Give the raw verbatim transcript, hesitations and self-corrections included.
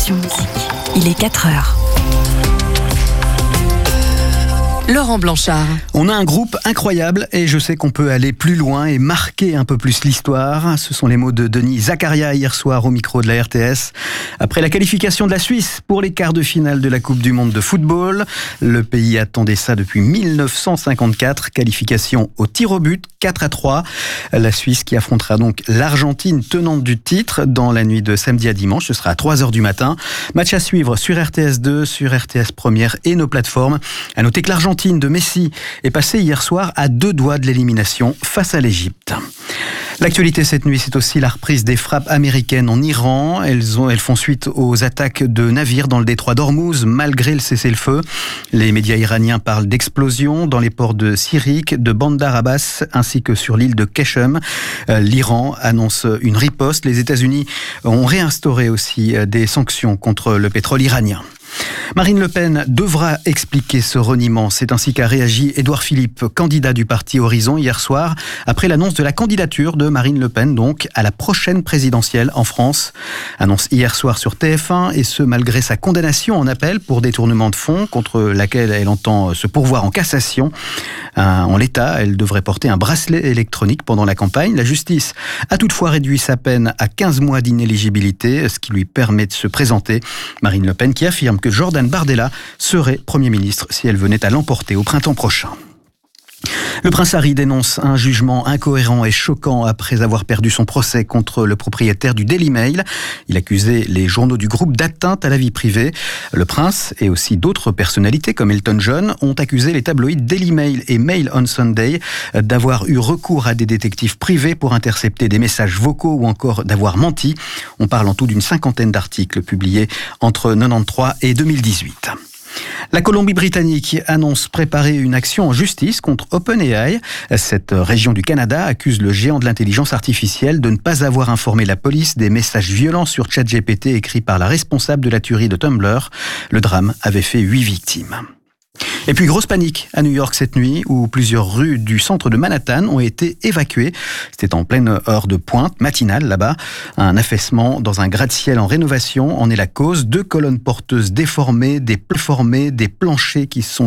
Génération Musique. Il est quatre heures. Laurent Blanchard. On a un groupe incroyable et je sais qu'on peut aller plus loin et marquer un peu plus l'histoire. Ce sont les mots de Denis Zakaria hier soir au micro de la R T S. Après la qualification de la Suisse pour les quarts de finale de la Coupe du Monde de football, le pays attendait ça depuis mille neuf cent cinquante-quatre. Qualification au tir au but, quatre à trois. La Suisse qui affrontera donc l'Argentine tenante du titre dans la nuit de samedi à dimanche. Ce sera à trois heures du matin. Match à suivre sur R T S deux, sur R T S Première et nos plateformes. À noter que l'Argentine de Messi est passée hier soir à deux doigts de l'élimination face à l'Égypte. L'actualité cette nuit, c'est aussi la reprise des frappes américaines en Iran. Elles, ont, elles font suite aux attaques de navires dans le détroit d'Ormuz, malgré le cessez-le-feu. Les médias iraniens parlent d'explosions dans les ports de Sirik, de Bandar Abbas, ainsi que sur l'île de Keshem. L'Iran annonce une riposte. Les États-Unis ont réinstauré aussi des sanctions contre le pétrole iranien. Marine Le Pen devra expliquer ce reniement. C'est ainsi qu'a réagi Édouard Philippe, candidat du parti Horizon hier soir, après l'annonce de la candidature de Marine Le Pen, donc à la prochaine présidentielle en France. Annonce hier soir sur T F un, et ce malgré sa condamnation en appel pour détournement de fonds, contre laquelle elle entend se pourvoir en cassation. En l'état, elle devrait porter un bracelet électronique pendant la campagne. La justice a toutefois réduit sa peine à quinze mois d'inéligibilité, ce qui lui permet de se présenter. Marine Le Pen qui affirme que Jordan Bardella serait Premier ministre si elle venait à l'emporter au printemps prochain. Le prince Harry dénonce un jugement incohérent et choquant après avoir perdu son procès contre le propriétaire du Daily Mail. Il accusait les journaux du groupe d'atteinte à la vie privée. Le prince et aussi d'autres personnalités comme Elton John ont accusé les tabloïds Daily Mail et Mail on Sunday d'avoir eu recours à des détectives privés pour intercepter des messages vocaux ou encore d'avoir menti. On parle en tout d'une cinquantaine d'articles publiés entre quatre-vingt-treize et deux mille dix-huit. La Colombie-Britannique annonce préparer une action en justice contre OpenAI. Cette région du Canada accuse le géant de l'intelligence artificielle de ne pas avoir informé la police des messages violents sur ChatGPT écrits par la responsable de la tuerie de Tumblr. Le drame avait fait huit victimes. Et puis grosse panique à New York cette nuit où plusieurs rues du centre de Manhattan ont été évacuées. C'était en pleine heure de pointe matinale là-bas. Un affaissement dans un gratte-ciel en rénovation en est la cause. Deux colonnes porteuses déformées, des plafonds, des planchers qui sont